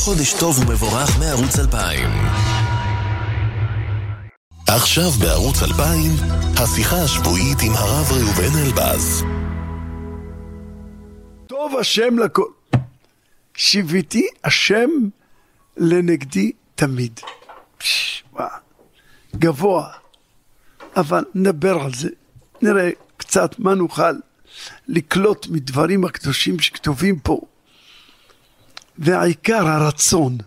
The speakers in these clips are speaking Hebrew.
חודש טוב ומבורך מערוץ 2000. עכשיו בערוץ 2000, השיחה השבועית עם הרב ראובן אלבז. טוב השם לכל. שיביתי השם לנגדי תמיד. גבוה. אבל נדבר על זה. נראה קצת מה נוכל לקלוט מדברים הקדושים שכתובים פה. והעיקר הרצון.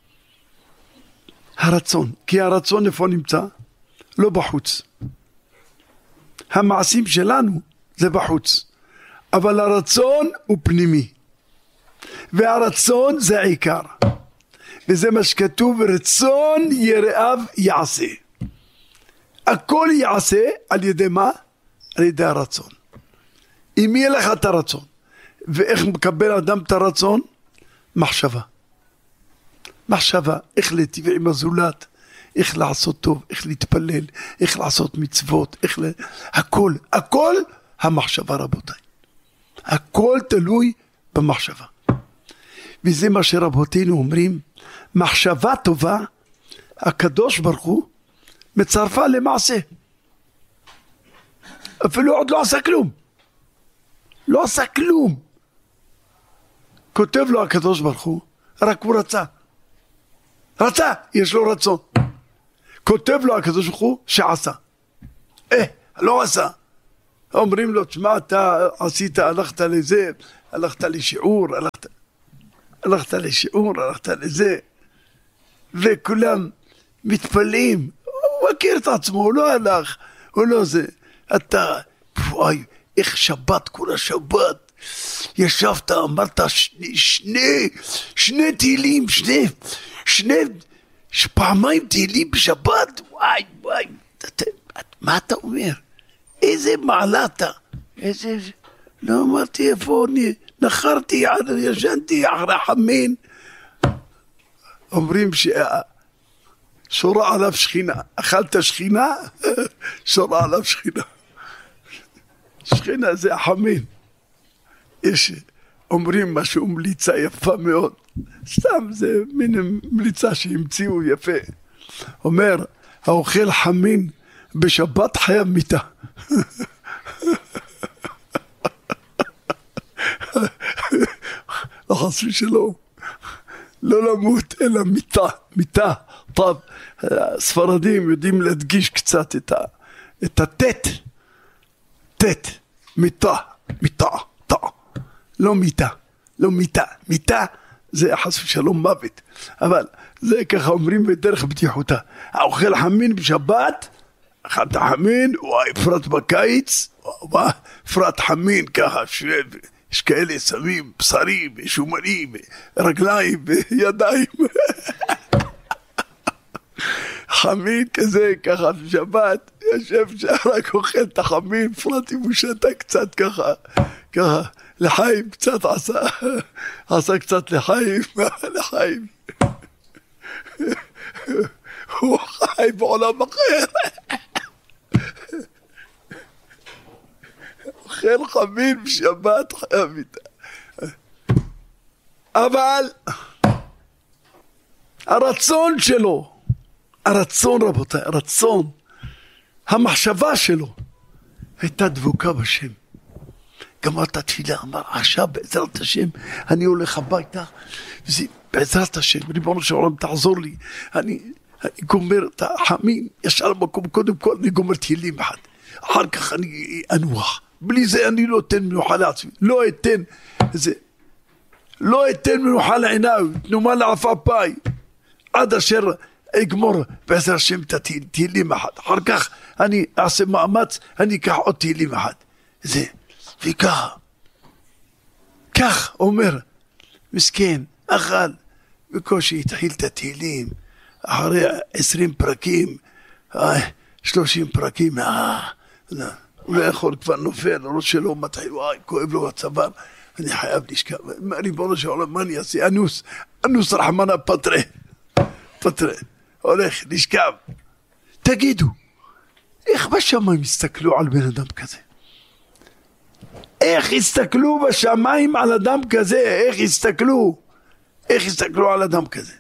הרצון. כי הרצון איפה נמצא? לא בחוץ. המעשים שלנו זה בחוץ. אבל הרצון הוא פנימי. והרצון זה העיקר. וזה מה שכתוב, רצון יראיו יעשה. הכל יעשה על ידי מה? על ידי הרצון. אם יהיה לך את הרצון. ואיך מקבל אדם את הרצון? מחשבה. מחשבה, איך להיטיב עם הזולת, איך לעשות טוב, איך להתפלל, איך לעשות מצוות, הכל המחשבה רבותיי. הכל תלוי במחשבה. וזה מה שרבותינו אומרים, מחשבה טובה, הקדוש ברוך הוא מצרפה למעשה. אפילו עוד לא עשה כלום. לא עשה כלום. כותב לו הקדוש ברוך הוא, רק הוא רצה. רצה, יש לו רצון. כותב לו הקדוש ברוך הוא שעשה. לא עשה. אומרים לו, תשמע, אתה עשית, הלכת לזה, הלכת לשיעור, הלכת לזה, וכולם מתפלאים. הוא מכיר את עצמו, הוא לא הלך, הוא לא זה. אתה, וואי, איך שבת, כל השבת, ישבת, אמרת שני תהילים, פעמיים תהילים בשבת, וואי, מה אתה אומר? איזה מעלה אתה? לא אמרתי איפה אני, נחרתי, ישנתי אחרי חמין. אומרים שורה עליו שכינה, אכלת שכינה? שורה עליו שכינה. שכינה זה החמין. יש, אומרים משהו מליצה יפה מאוד. סתם זה מין מליצה שהמציאו יפה. אומר, האוכל חמין בשבת חייב מיתה. לא חסוי שלא. לא למות אלא מיתה. טוב, הספרדים יודעים להדגיש קצת את התת. תת, מיתה. לא מיתה זה חס ושלום מוות, אבל זה ככה אומרים בדרך בטיחותה. האוכל חמין בשבת, אכלת חמין, וואי, פרט בקיץ, פרט חמין ככה, יש כאלה שמים בשרים, שומנים, רגליים וידיים. חמין כזה, ככה בשבת, יושב שרק אוכל את החמין, פרט אם הוא שתה קצת ככה, לחיים קצת עשה קצת לחיים. הוא חי בעולם אחר. אוכל חמין בשבת חייב איתה. אבל הרצון שלו, רבותיי, המחשבה שלו הייתה דבוקה בשם. גמר את התפילה, אמר, עכשיו בעזרת השם אני הולך הביתה, וזה בעזרת השם, ריבונו של עולם תעזור לי, אני גומר את החמין, ישר למקום, קודם כל אני גומר תהילים אחד, אחר כך אני אנוח, בלי זה אני לא אתן מנוחה לעצמי, לא אתן מנוחה לעיניו, תנומה לעפה פי, עד אשר אגמור בעזרת השם את התהילים אחד, אחר כך אני אעשה מאמץ, אני אקח עוד תהילים אחד, זה וכך אומר, מסכן, אכל, בקושי התחיל את התהילים, אחרי 20 פרקים, 30 פרקים, הוא לא יכול, כבר נופל, הראש שלו מתחיל, וואי, כואב לו הצוואר, אני חייב לשכב, ריבונו של עולם, מה אני אעשה? אנוס רחמנה פטרה, הולך, לשכב. תגידו, איך בשמיים הסתכלו על בן אדם כזה? איך הסתכלו בשמיים על אדם כזה? איך הסתכלו? איך יסתכלו על אדם כזה?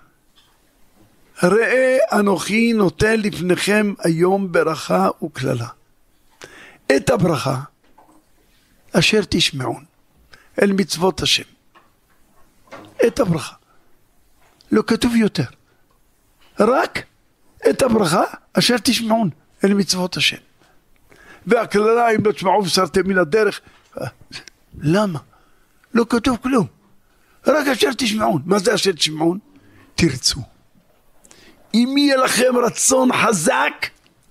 ראה אנוכי נותן לפניכם היום ברכה וקללה. את הברכה אשר תשמעון אל מצוות השם. את הברכה. לא כתוב יותר. רק את הברכה אשר תשמעון אל מצוות השם. והקללה אם לא תשמעו וסרתם מן הדרך. למה? לא כתוב כלום. רק אשר תשמעון. מה זה אשר תשמעון? תרצו. אם יהיה לכם רצון חזק,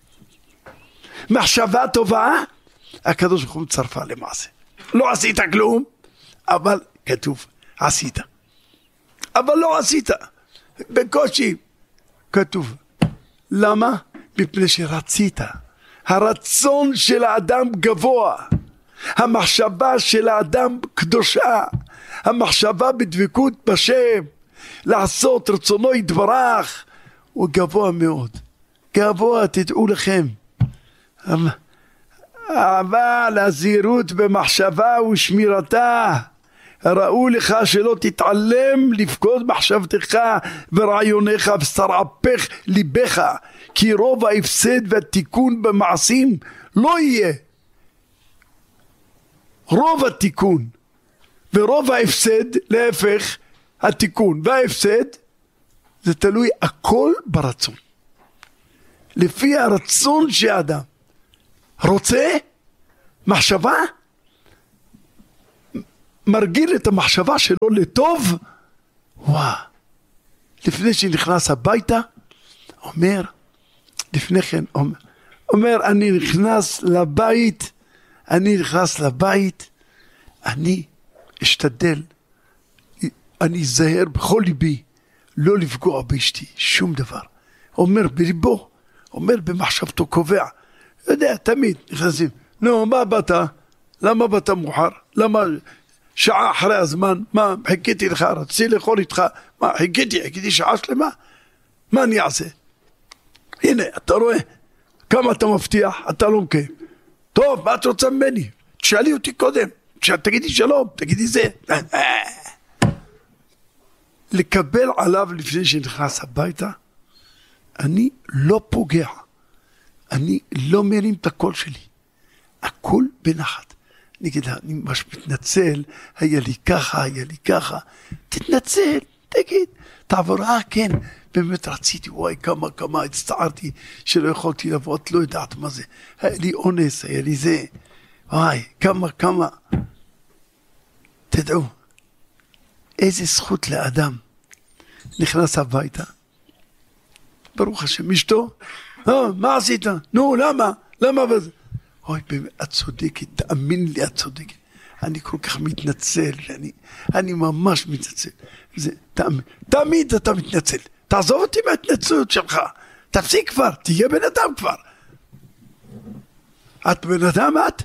מחשבה טובה, הקדוש ברוך הוא מצרפה למעשה. לא עשית כלום, אבל כתוב עשית. אבל לא עשית. בקושי כתוב. למה? מפני שרצית. הרצון של האדם גבוה. המחשבה של האדם קדושה. המחשבה בדבקות בשם. לעשות רצונו יתברך. הוא גבוה מאוד. גבוה, תדעו לכם. אבל הזהירות במחשבה ושמירתה. ראו לך שלא תתעלם לפקוד מחשבתך ורעיונך ושרעפך ליבך, כי רוב ההפסד והתיקון במעשים לא יהיה. רוב התיקון ורוב ההפסד, להפך, התיקון וההפסד, זה תלוי הכל ברצון. לפי הרצון שהאדם רוצה, מחשבה, מרגיל את המחשבה שלו לטוב. לפני שנכנס הביתה, אומר, לפני כן, אומר, אני נכנס לבית, אני אשתדל, אני אזהר בכל ליבי, לא לפגוע באשתי, שום דבר. אומר בליבו, אומר במחשבתו, קובע, יודע, תמיד נכנסים, נו, מה באת? למה באת מאוחר? למה שעה אחרי הזמן? מה, חיכיתי לך, רציתי לאכול איתך, מה, חיכיתי שעה שלמה? מה אני אעשה? הנה, אתה רואה, כמה אתה מבטיח, אתה לא מקיים. טוב, מה את רוצה ממני? תשאלי אותי קודם, תגידי שלום, תגידי זה. לקבל עליו לפני שנכנס הביתה, אני לא פוגע, אני לא מרים את הקול שלי, הכל בנחת. נגיד, אני ממש מתנצל, היה לי ככה, תתנצל, תגיד, תעבור, כן, באמת רציתי, וואי, כמה, הצטערתי שלא יכולתי לבוא, את לא יודעת מה זה, היה לי אונס, היה לי זה, וואי, כמה, תדעו, איזה זכות לאדם, נכנס הביתה, ברוך השם, אשתו, מה עשית? נו, למה בזה? אוי, באמת, את צודקת, תאמין לי, את צודקת. אני כל כך מתנצל, אני ממש מתנצל. תמיד אתה מתנצל. תעזוב אותי מההתנצלות שלך. תפסיק כבר, תהיה בן אדם כבר. את בן אדם, את?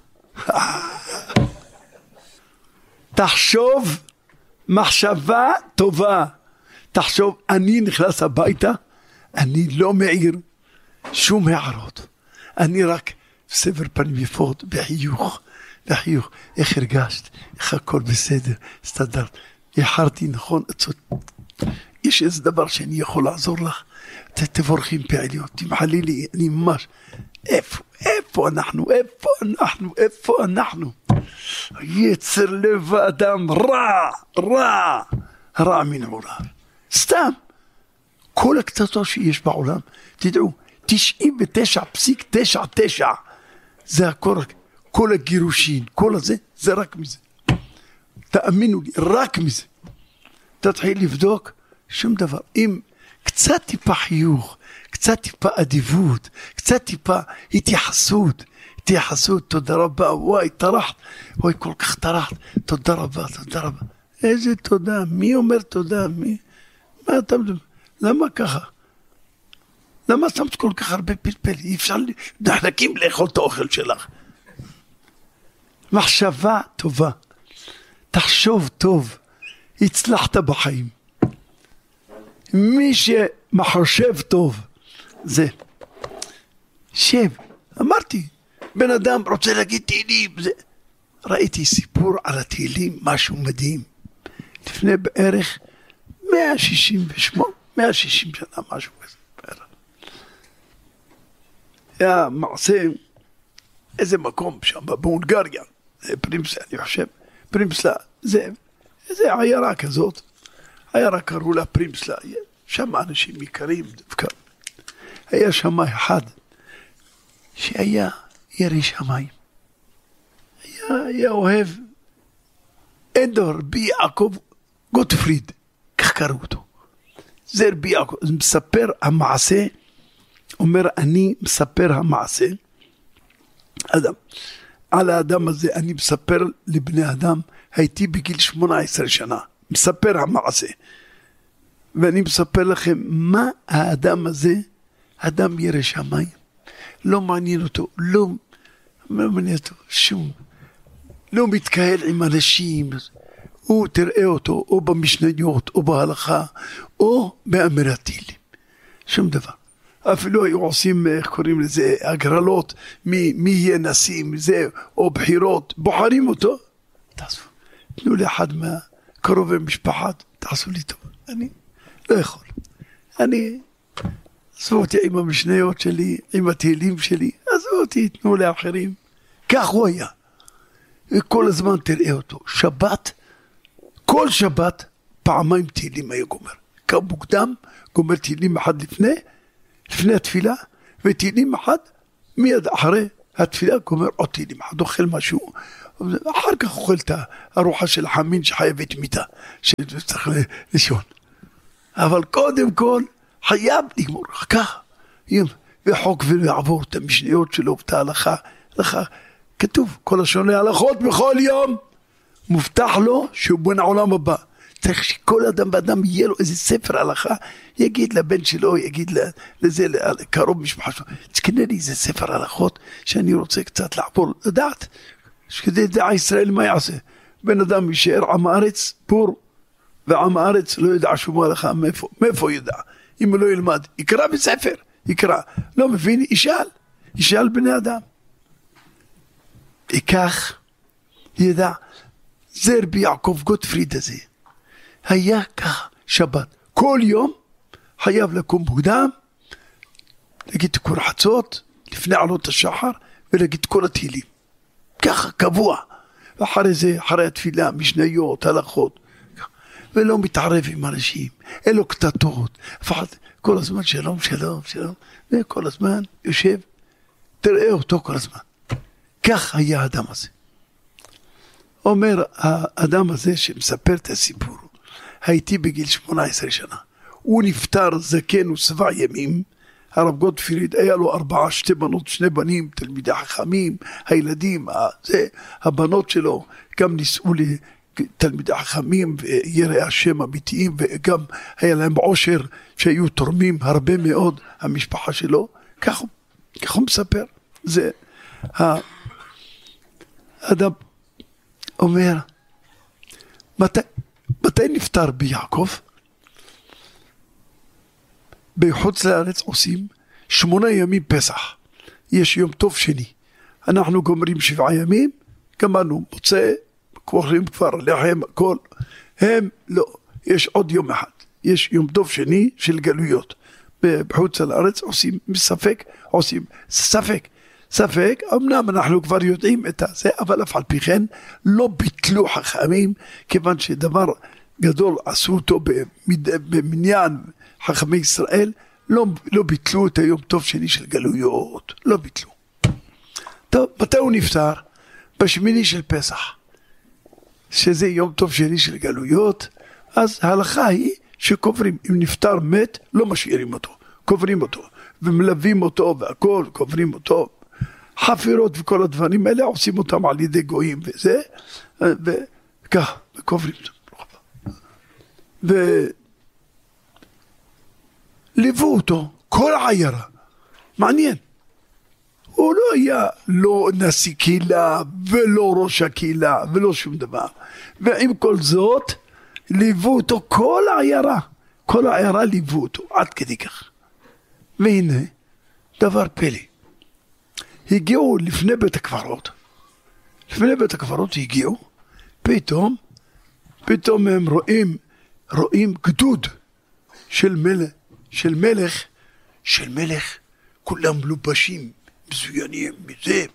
תחשוב מחשבה טובה. תחשוב, אני נכנס הביתה, אני לא מעיר שום הערות. אני רק סבר פנים יפות, בחיוך, איך הרגשת, איך הכל בסדר, הסתדרת, איחרתי, נכון, יש איזה דבר שאני יכול לעזור לך, תבורכים פעיליות, תמחלי לי, אני ממש, איפה אנחנו, יצר לב האדם, רע מנעוריו, סתם, כל הקצתו שיש בעולם, תדעו, 99.99 זה הכל, כל הגירושין, כל הזה, זה רק מזה. תאמינו לי, רק מזה. תתחיל לבדוק שום דבר. אם קצת טיפה חיוך, קצת טיפה אדיבות, קצת טיפה התייחסות, תודה רבה, וואי, טרחת, וואי, כל כך טרחת, תודה רבה. איזה תודה? מי אומר תודה? מה אתה מדבר? למה ככה? למה שמת כל כך הרבה פלפל? אי אפשר להקים לאכול את האוכל שלך. מחשבה טובה. תחשוב טוב. הצלחת בחיים. מי שמחשב טוב, זה. שב. אמרתי, בן אדם רוצה להגיד תהילים. ראיתי סיפור על התהילים, משהו מדהים. לפני בערך 160 שנה, משהו כזה. היה מעשה, איזה מקום שם, בהונגריה, פרימסלה, אני חושב, פרימסלה, זה עיירה כזאת, עיירה קראו לה פרימסלה, שם אנשים יקרים דווקא. היה שם אחד שהיה ירא שמיים, היה אוהב אדור רבי יעקב גוטפריד, כך קראו אותו. זה רבי יעקב, מספר המעשה, אומר אני מספר המעשה, אדם, על האדם הזה אני מספר לבני אדם, הייתי בגיל 18 שנה, מספר המעשה, ואני מספר לכם מה האדם הזה, אדם ירא שמיים, לא מעניין אותו, לא מעניין אותו שום, לא מתקהל עם אנשים, הוא תראה אותו או במשניות או בהלכה או באמירת תהילים, שום דבר. אפילו היו עושים, איך קוראים לזה, הגרלות, מי יהיה נשיא, זה, או בחירות, בוחרים אותו, תעשו, תנו לאחד מהקרובי משפחת, תעשו לי טוב, אני לא יכול, אני, עשו אותי עם המשניות שלי, עם התהילים שלי, עשו אותי, תנו לאחרים, כך הוא היה, וכל הזמן תראה אותו, שבת, כל שבת, פעמיים תהילים היה גומר, קם מוקדם, גומר תהילים אחד לפני התפילה, ותהילים אחד, מיד אחרי התפילה, גומר עוד תהילים אחד, אוכל משהו, אחר כך אוכל את הארוחה של החמין שחייבת מיתה, שצריך לישון. אבל קודם כל, חייב לגמור, ככה, וחוק ולעבור את המשניות שלו, את ההלכה, כתוב, כל השונה הלכות בכל יום, מובטח לו שהוא בן העולם הבא. צריך שכל אדם ואדם יהיה לו איזה ספר הלכה, יגיד לבן שלו, יגיד לזה, לקרוב משפחה שלו, תקנה לי איזה ספר הלכות, שאני רוצה קצת לעבור, לדעת, שכדי דעה ישראל מה יעשה? בן אדם יישאר עם הארץ, פור, ועם הארץ לא ידע שום הלכה, מאיפה ידע? אם הוא לא ילמד, יקרא בספר, יקרא, לא מבין, ישאל בני אדם. ייקח, ידע, זה רבי יעקב גוטפריד הזה, היה ככה שבת, כל יום חייב לקום מוקדם, להגיד תיקון חצות, לפני עלות השחר, ולהגיד כל התהילים, ככה קבוע, ואחרי זה, אחרי התפילה, משניות, הלכות, ולא מתערב עם אנשים, אין לו קטטות, כל הזמן שלום, וכל הזמן יושב, תראה אותו כל הזמן, כך היה האדם הזה. אומר האדם הזה שמספר את הסיפור, הייתי בגיל 18 שנה, הוא נפטר זקן ושבע ימים, הרב גוטפריד היה לו 4, 2 בנות, 2 בנים, תלמידי חכמים, הילדים, הבנות שלו גם נישאו לתלמידי חכמים ויראי השם אמיתיים, וגם היה להם עושר שהיו תורמים הרבה מאוד, המשפחה שלו, כך הוא מספר, זה האדם אומר, מתי נפטר ביעקב? בחוץ לארץ עושים 8 ימים פסח, יש יום טוב שני, אנחנו גומרים 7 ימים, גמרנו, מוצא, קוראים כבר לחם, הכל, הם לא, יש עוד יום אחד, יש יום טוב שני של גלויות, בחוץ לארץ עושים ספק, אמנם אנחנו כבר יודעים את זה, אבל אף על פי כן לא ביטלו חכמים, כיוון שדבר גדול עשו אותו במניין חכמי ישראל, לא ביטלו את היום טוב שני של גלויות, לא ביטלו. טוב, מתי הוא נפטר? בשמיני של פסח, שזה יום טוב שני של גלויות, אז ההלכה היא שקוברים, אם נפטר מת, לא משאירים אותו, קוברים אותו, ומלווים אותו והכל, קוברים אותו, חפירות וכל הדברים האלה עושים אותם על ידי גויים וזה, וכך, וקוברים אותם. וליוו אותו, כל העיירה, מעניין. הוא לא היה לא נשיא קהילה, ולא ראש הקהילה, ולא שום דבר. ועם כל זאת, ליוו אותו כל העיירה ליוו אותו, עד כדי כך. והנה, דבר פלא. הגיעו לפני בית הקברות הגיעו, פתאום הם רואים רואים גדוד של מלך, כולם מלובשים, מזוינים, מזה,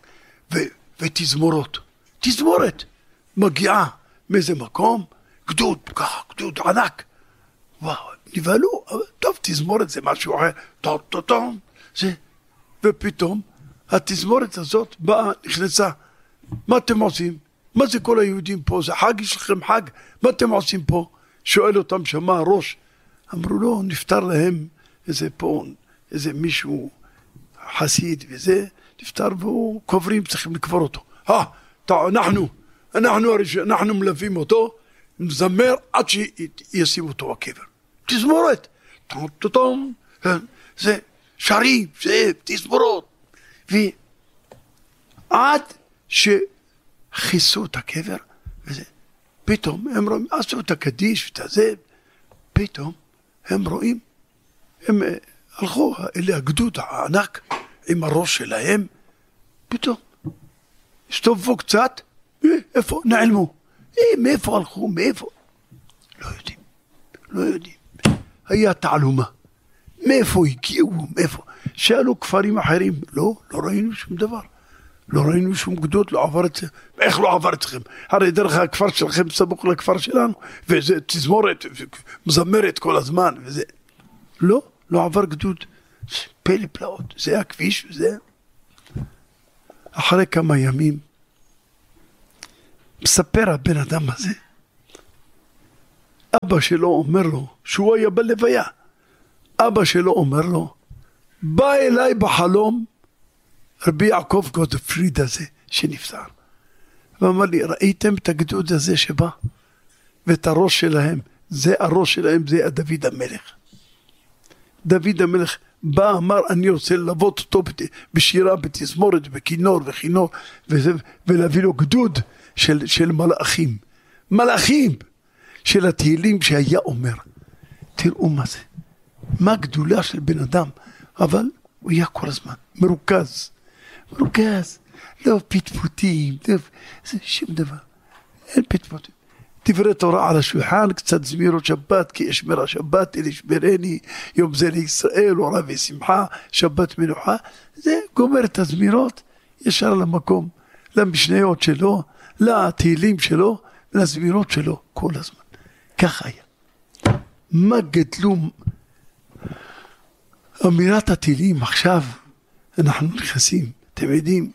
תזמורת, מגיעה מאיזה מקום, גדוד ענק, וואו, נבהלו, טוב, תזמורת זה משהו אחר, טוב, זה, ופתאום, התזמורת הזאת באה, נכנסה, מה אתם עושים? מה זה כל היהודים פה? זה חג, יש לכם חג, מה אתם עושים פה? שואל אותם שמה הראש, אמרו לו, נפטר להם איזה מישהו חסיד וזה, נפטר והוא קוברים, צריכים לקבור אותו. אנחנו מלווים אותו, נזמר עד שישימו אותו בקבר. תזמורת, זה שרים, זה תזמורות. ועד שכיסו את הקבר, וזה, פתאום הם רואים, עשו את הקדיש ואת זה, פתאום הם רואים, הם הלכו אלה הגדוד הענק עם הראש שלהם, פתאום הסתובבו קצת, איפה נעלמו, מאיפה הלכו, מאיפה, לא יודעים, היה תעלומה, מאיפה הגיעו, מאיפה, שאלו כפרים אחרים, לא ראינו שום דבר, לא ראינו שום גדוד, לא עבר אצלכם, איך לא עבר אצלכם, הרי דרך הכפר שלכם סמוך לכפר שלנו, וזה תזמורת, מזמרת כל הזמן, וזה, לא עבר גדוד, פלא פלאות, זה הכביש וזה. אחרי כמה ימים, מספר הבן אדם הזה, אבא שלו אומר לו, שהוא היה בלוויה, אבא שלו אומר לו, בא אליי בחלום, רבי יעקב גוטפריד הזה שנפטר, ואמר לי, ראיתם את הגדוד הזה שבא, ואת הראש שלהם, זה הראש שלהם, זה דוד המלך. דוד המלך בא, אמר, אני רוצה ללוות אותו בשירה, בתזמורת, בכינור וכינור, ולהביא לו גדוד של מלאכים של התהילים שהיה אומר. תראו מה זה, מה גדולה של בן אדם, אבל הוא היה כל הזמן מרוכז, לא פטפוטים, זה שום דבר, אין פטפוטים. דברי תורה על השולחן, קצת זמירות שבת, כי אשמר השבת, אל ישמרני, יום זה לישראל, עולה ושמחה, שבת מנוחה, זה גומר את הזמירות, ישר למקום, למשניות שלו, לתהילים שלו, לזמירות שלו, כל הזמן. ככה היה. מה גדלו אמירת התהילים, עכשיו אנחנו נכנסים, אתם יודעים,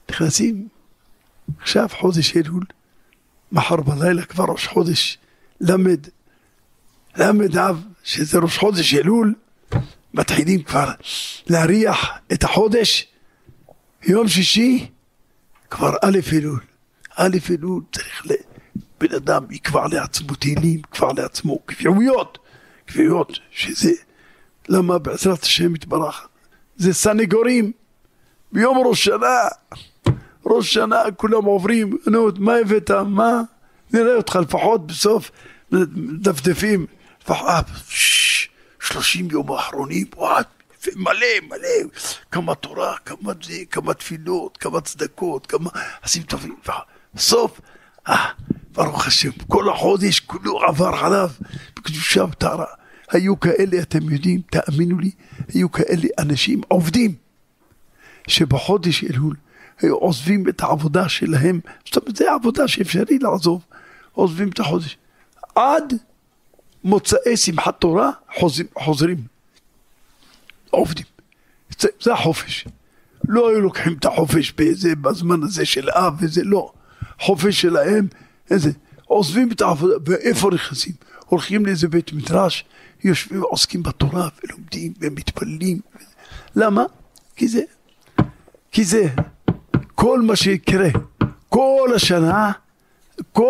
עכשיו חודש אלול, מחר בלילה כבר ראש חודש למד אב, שזה ראש חודש אלול, מתחילים כבר להריח את החודש, יום שישי כבר א' אלול צריך בן אדם יקבע לעצמו תהילים, יקבע לעצמו קביעויות, שזה למה בעזרת השם יתברך, זה סנגורים, ביום ראש שנה כולם עוברים, מה הבאת, מה? נראה אותך לפחות בסוף, דפדפים, 30 יום האחרונים, מלא, כמה תורה, כמה זה, כמה תפילות, כמה צדקות, כמה עשים טובים, בסוף, ברוך השם, כל החודש כולו עבר עליו, בקדושה וטהרה, היו כאלה, אתם יודעים, תאמינו לי, היו כאלה אנשים עובדים, שבחודש אלול, היו עוזבים את העבודה שלהם, זאת אומרת, זה העבודה שאפשרי לעזוב, עוזבים את החודש, עד מוצאי שמחת תורה, חוזרים, עובדים, זה החופש, לא היו לוקחים את החופש בזמן הזה של אב, וזה לא, חופש שלהם, עוזבים את העבודה, ואיפה נכנסים? הולכים לאיזה בית מדרש, יושבים ועוסקים בתורה, ולומדים, ומתפללים, למה? כי זה, כל מה שיקרה, כל השנה, כל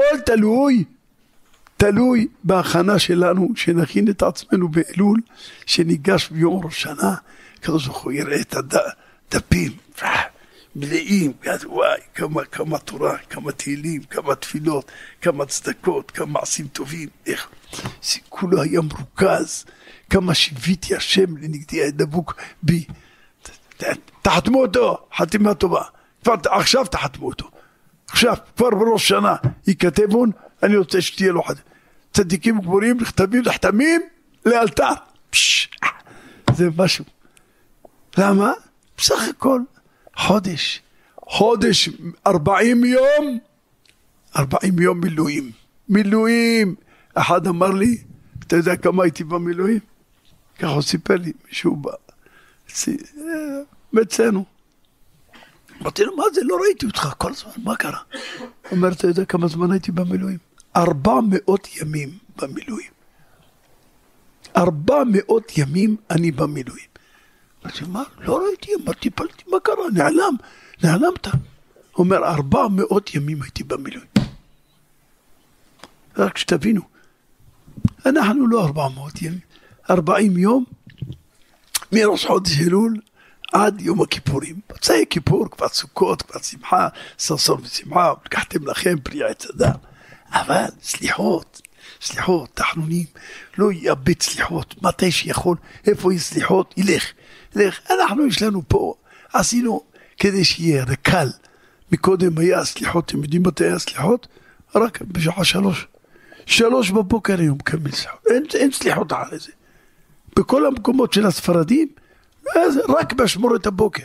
תלוי בהכנה שלנו, שנכין את עצמנו באלול, שניגש ביום ראש שנה, כזו זוכו יראה את הדפים, מלאים, וואי, כמה תורה, כמה תהילים, כמה תפילות, כמה צדקות, כמה מעשים טובים, איך, זה כולו היה מרוכז, כמה שיוויתי השם לנגדי הדבוק בי, תחתמו אותו, חתימה טובה, עכשיו תחתמו אותו, עכשיו, כבר בראש שנה, ייכתבון, אני רוצה שתהיה לו צדיקים גמורים נכתבים נחתמים לאלתר. זה משהו. למה? בסך הכל חודש 40 יום 40 יום מילואים. אחד אמר לי, אתה יודע כמה הייתי במילואים? ככה הוא סיפר לי, מישהו בא מצאנו. אמרתי לו, מה זה? לא ראיתי אותך כל הזמן, מה קרה? הוא אומר, אתה יודע כמה זמן הייתי במילואים? 400 ימים במילואים. 400 ימים אני במילואים. אמרתי, מה? לא ראיתי, אמרתי, פלתי, מה קרה? נעלמת. הוא אומר, 400 ימים הייתי במילואים. רק שתבינו, אנחנו לא 400 ימים, 40 יום, מראש חודש אלול עד יום הכיפורים. בצעי כיפור, כבר סוכות, כבר שמחה, ששון ושמחה, לקחתם לכם פרי עץ אדם. אבל סליחות, תחנונים, לא יאבד סליחות, מתי שיכול, איפה יש סליחות, ילך. אנחנו יש לנו פה, עשינו כדי שיהיה קל. מקודם היה סליחות, אתם יודעים מתי היה סליחות? רק בשעה 3 בבוקר היום מקבל סליחות, אין סליחות אחרי זה. בכל המקומות של הספרדים, רק באשמורת הבוקר.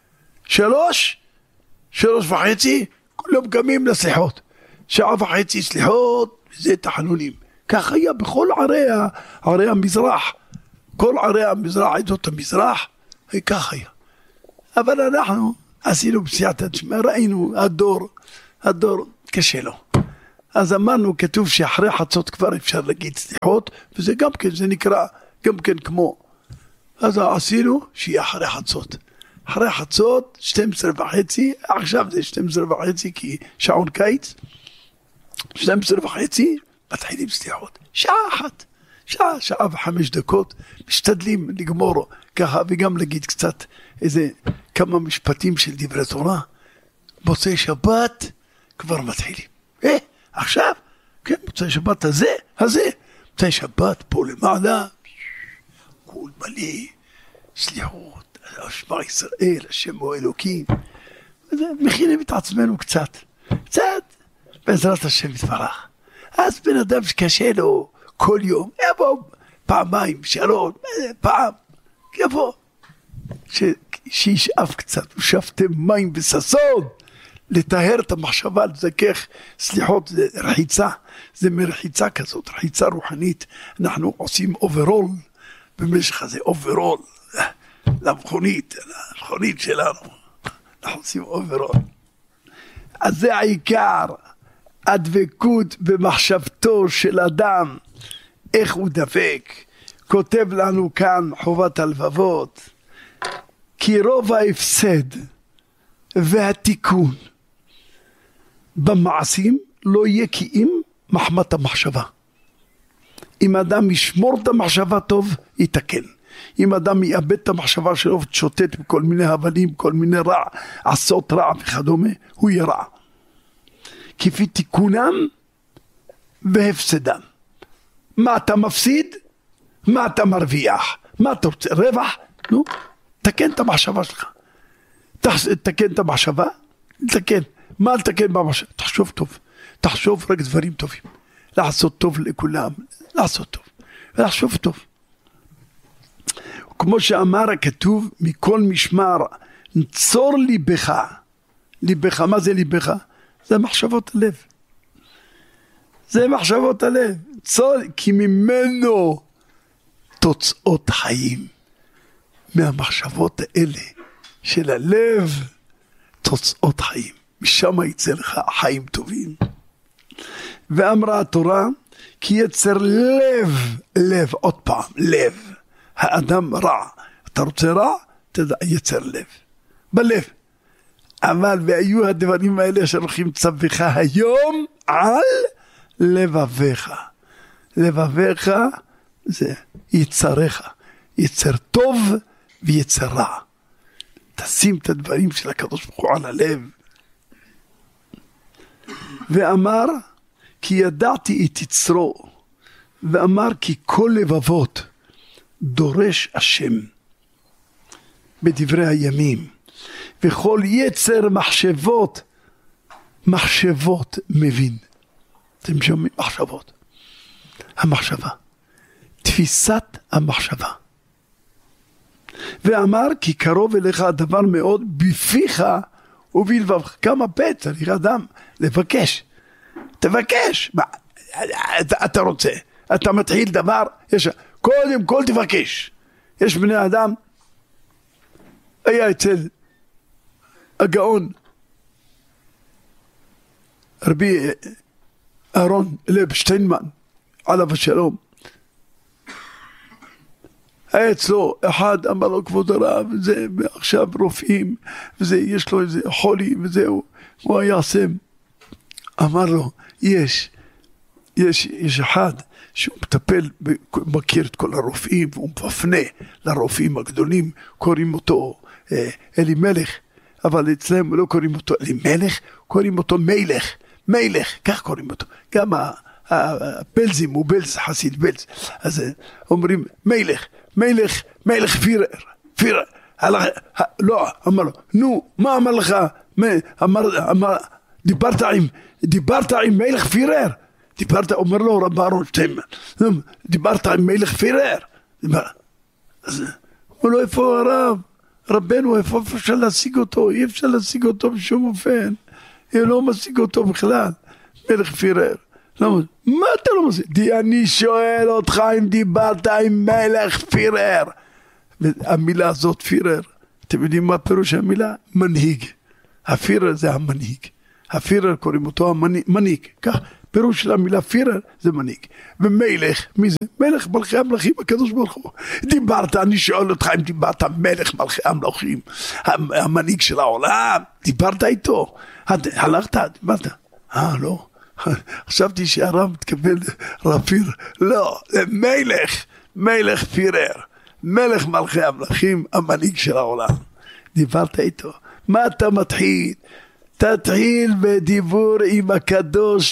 3:30, כולם קמים לסליחות. 1.5 סליחות, וזה תחנונים. כך היה בכל ערי המזרח. כל ערי המזרח, עדות המזרח, כך היה. אבל אנחנו עשינו בסייעתא דשמיא, ראינו הדור קשה לו. אז אמרנו, כתוב שאחרי חצות כבר אפשר להגיד סליחות, וזה גם כן, זה נקרא גם כן כמו. אז עשינו שיהיה אחרי חצות. אחרי חצות, 12:30, עכשיו זה 12:30 כי שעון קיץ, 12:30, מתחילים סליחות. שעה ו5 משתדלים לגמור ככה, וגם להגיד קצת איזה כמה משפטים של דברי תורה. מוצאי שבת כבר מתחילים. עכשיו, כן, מוצאי שבת הזה, מוצאי שבת פה למעלה, כול מלא, סליחות, שמע ישראל, השם הוא אלוקים. מכינים את עצמנו קצת, בעזרת השם יתברך. אז בן אדם שקשה לו כל יום, יבוא פעמיים, 3, פעם, יבוא. שישאף קצת, ושאפתם מים בששון, לטהר את המחשבה, לזכך סליחות, זה רחיצה, זה מרחיצה כזאת, רחיצה רוחנית. אנחנו עושים אוברול, במשך הזה אוברול, למכונית שלנו, אנחנו עושים אוברול. אז זה העיקר, הדבקות במחשבתו של אדם, איך הוא דבק. כותב לנו כאן חובת הלבבות, כי רוב ההפסד והתיקון במעשים לא יהיה כי אם מחמת המחשבה. אם אדם ישמור את המחשבה טוב, יתקן. אם אדם יאבד את המחשבה שלו ותשוטט בכל מיני הבלים, כל מיני רע, עשות רע וכדומה, הוא ירע. כפי תיקונם והפסדם. מה אתה מפסיד? מה אתה מרוויח? מה אתה רוצה? רווח? נו, תקן את המחשבה שלך. תקן את המחשבה? תקן. מה לתקן במחשבה? תחשוב טוב. תחשוב רק דברים טובים. לעשות טוב לכולם. לעשות טוב. ולחשוב טוב. כמו שאמר הכתוב, מכל משמר, נצור ליבך. ליבך, מה זה ליבך? זה מחשבות הלב. זה מחשבות הלב. צור, כי ממנו תוצאות חיים. מהמחשבות האלה של הלב, תוצאות חיים. משם יצא לך חיים טובים. ואמרה התורה, כי יצר לב, עוד פעם, לב. האדם רע. אתה רוצה רע? תדע, יצר לב. בלב. אבל והיו הדברים האלה שהולכים צווך היום על לבביך. לבביך זה יצריך. יצר טוב ויצר רע. תשים את הדברים של הקדוש ברוך הוא על הלב. ואמר, כי ידעתי את יצרו. ואמר, כי כל לבבות דורש השם. בדברי הימים. וכל יצר מחשבות מבין. אתם שומעים? מחשבות. המחשבה, תפיסת המחשבה. ואמר כי קרוב אליך הדבר מאוד בפיך ובלבבך. כמה פה צריך אדם לבקש, תבקש. מה, אתה רוצה, אתה מתחיל דבר, קודם כל תבקש. יש בני אדם, היה אצל הגאון רבי אהרון לב שטיינמן עליו השלום, היה אצלו אחד, אמר לו כבוד הרב, זה עכשיו רופאים, וזה, יש לו איזה חולי, וזהו, הוא היה עשם. אמר לו, יש אחד שהוא מטפל, מכיר את כל הרופאים, והוא מפנה לרופאים הגדולים, קוראים אותו אלימלך, אבל אצלם לא קוראים אותו אלימלך, קוראים אותו מלך, כך קוראים אותו. גם הפלזים הוא בלז, חסיד בלז, אז אומרים מלך פירר. לא, אמר לו, נו, מה אמר לך? דיברת עם מלך פירר? אומר לו רב אהרון שטיינמן, דיברת עם מלך פירר? אז הוא לא, איפה הרב? רבנו, איפה אפשר להשיג אותו? אי אפשר להשיג אותו בשום אופן. לא משיג אותו בכלל. מלך פירר. מה אתה לא משיג? אני שואל אותך אם דיברת עם מלך פירר. המילה הזאת פירר, אתם יודעים מה פירוש המילה? מנהיג. הפירר זה המנהיג. הפירר קוראים אותו המנהיג. כך פירוש של המילה פירר זה מנהיג. ומלך, מי זה? מלך מלכי המלכים, הקדוש ברוך הוא. דיברת, אני שואל אותך אם דיברת מלך מלכי המלכים, המנהיג של העולם, דיברת איתו, הלכת, דיברת. לא, חשבתי שהרב מתקבל רב פירר. לא, זה מלך פירר, מלך מלכי המלכים, המנהיג של העולם. דיברת איתו. מה אתה מתחיל? תתחיל בדיבור עם הקדוש